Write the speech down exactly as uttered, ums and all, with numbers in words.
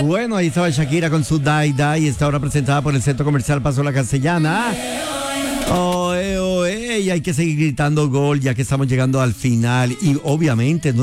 Bueno, ahí estaba Shakira con su Dai Dai, esta hora presentada por el Centro Comercial Paso La Castellana. Oe, oe, y hay que seguir gritando gol ya que estamos llegando al final y obviamente no